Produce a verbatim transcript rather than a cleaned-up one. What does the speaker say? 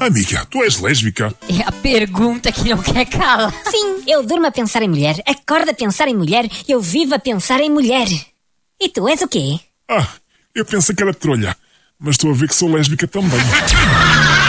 Amiga, tu és lésbica? É a pergunta que não quer calar. Sim, eu durmo a pensar em mulher, acordo a pensar em mulher, eu vivo a pensar em mulher. E tu és o quê? Ah, eu pensei que era trolha, mas estou a ver que sou lésbica também.